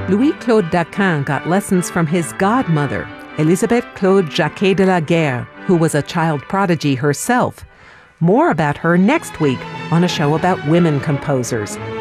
Louis-Claude Daquin got lessons from his godmother, Elisabeth Claude Jacquet de la Guerre, who was a child prodigy herself. More about her next week on a show about women composers.